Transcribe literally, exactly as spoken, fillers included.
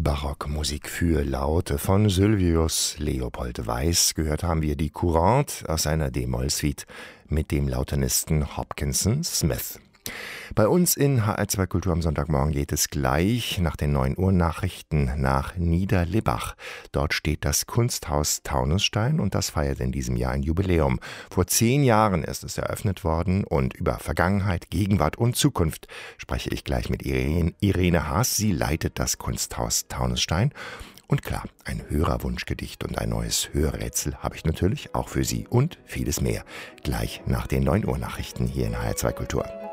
Barockmusik für Laute von Sylvius Leopold Weiß. Gehört haben wir die Courante aus einer D-Moll-Suite mit dem Lautenisten Hopkinson Smith. Bei uns in H R zwei Kultur am Sonntagmorgen geht es gleich nach den neun Uhr Nachrichten nach Niederlibach. Dort steht das Kunsthaus Taunusstein und das feiert in diesem Jahr ein Jubiläum. Vor zehn Jahren ist es eröffnet worden und über Vergangenheit, Gegenwart und Zukunft spreche ich gleich mit Irene, Irene Haas. Sie leitet das Kunsthaus Taunusstein. Und klar, ein Hörerwunschgedicht und ein neues Hörrätsel habe ich natürlich auch für Sie und vieles mehr. Gleich nach den neun Uhr Nachrichten hier in H R zwei Kultur.